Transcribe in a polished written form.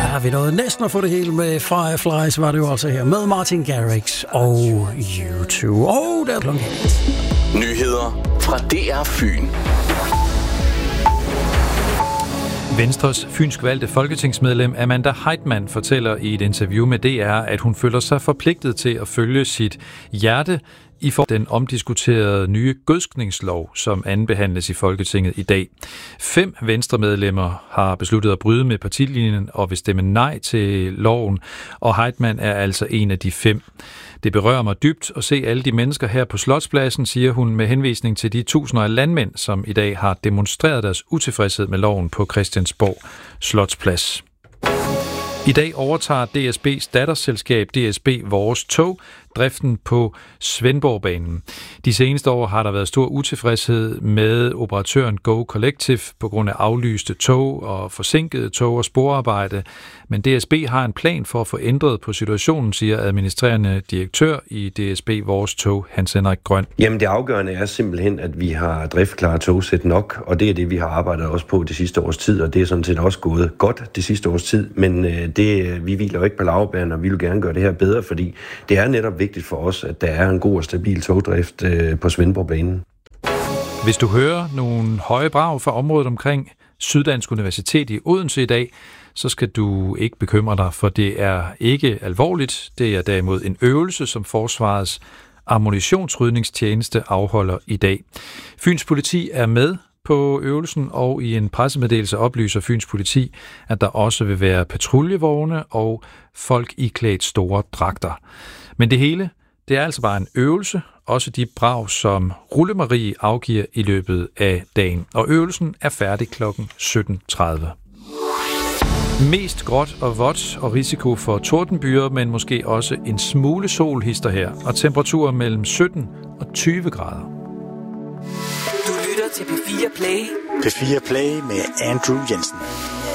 Ja, vi nåede næsten at få det hele med Fireflies, var det jo altså her med Martin Garrix og U2. Der er klokken. Nyheder fra DR Fyn. Venstres fynsk valgte folketingsmedlem Amanda Heitmann fortæller i et interview med DR, at hun føler sig forpligtet til at følge sit hjerte i forhold til den omdiskuterede nye gødskningslov, som andenbehandles i Folketinget i dag. 5 Venstremedlemmer har besluttet at bryde med partilinjen og vil stemme nej til loven, og Heitmann er altså en af de 5. Det berører mig dybt at se alle de mennesker her på Slotspladsen, siger hun med henvisning til de tusinder af landmænd, som i dag har demonstreret deres utilfredshed med loven på Christiansborg Slotsplads. I dag overtager DSB's datterselskab DSB Vores Tog driften på Svendborgbanen. De seneste år har der været stor utilfredshed med operatøren Go Collective på grund af aflyste tog og forsinkede tog og sporarbejde, men DSB har en plan for at få ændret på situationen, siger administrerende direktør i DSB Vores Tog, Hans Henrik Grøn. Jamen det afgørende er simpelthen, at vi har driftklare togsæt nok, og det er det, vi har arbejdet også på det sidste års tid, og det er sådan set også gået godt det sidste års tid, men vi hviler jo ikke på laurbærrene, og vi vil gerne gøre det her bedre, fordi det er netop vigtigt for os, at der er en god og stabil togdrift på Svendborgbanen. Hvis du hører nogle høje brag fra området omkring Syddansk Universitet i Odense i dag, så skal du ikke bekymre dig, for det er ikke alvorligt. Det er derimod en øvelse, som Forsvarets ammunitionsrydningstjeneste afholder i dag. Fyns politi er med på øvelsen, og i en pressemeddelelse oplyser Fyns politi, at der også vil være patruljevogne og folk iklædt store dragter. Men det hele, det er altså bare en øvelse, også de brag, som Rulle-Marie afgiver i løbet af dagen. Og øvelsen er færdig kl. 17.30. Mest gråt og vådt og risiko for tordenbyger, men måske også en smule sol hister her, og temperaturer mellem 17 og 20 grader. Du lytter til P4 Play. P4 Play med Andrew Jensen.